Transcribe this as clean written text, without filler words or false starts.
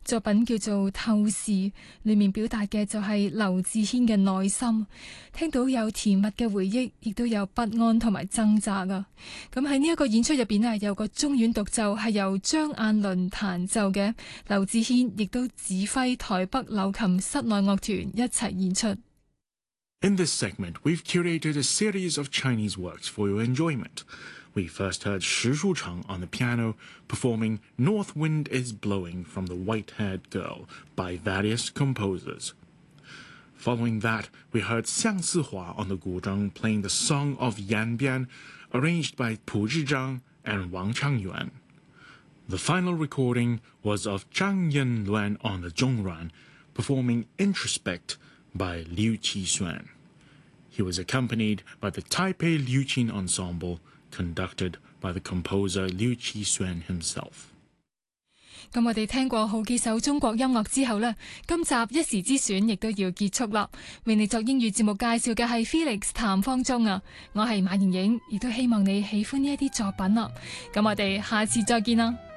作品叫做《透視》，裏面表達嘅就係劉志軒嘅內心，聽到有甜蜜嘅回憶，亦都有不安同埋掙扎啊！咁喺呢一個演出入邊呢，有個中阮獨奏係由張雁倫彈奏嘅，劉志軒亦都指揮台北柳琴室內樂團一齊演出。 In this segment, we've curated a series of Chinese works for your enjoyment. We first heard Shi Shucheng on the piano performing North Wind is Blowing from the White-Haired Girl by various composers. Following that, we heard Xiang Sihua on the guzheng playing the Song of Yanbian, arranged by Pu Zhizhang and Wang Changyuan. The final recording was of Zhang Yinluan on the zhongran, performing Introspect by Liu Qixuan. He was accompanied by the Taipei Liuqin Ensemble, conducted by the composer Liu Qixuan himself. 咁我哋聽過好幾首中國音樂之後呢，今集一時之選亦都要結束啦。為你作英語節目介紹嘅係 Felix 譚方中啊，我係馬盈盈，亦都希望你喜歡呢一啲作品啦。咁我哋下次再見啦。